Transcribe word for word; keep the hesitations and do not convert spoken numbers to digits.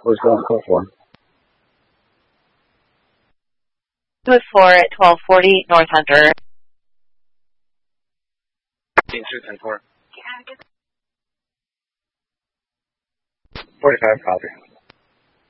Where's going code for? Code four at twelve forty North Hunter. two ten four. forty-five, copy.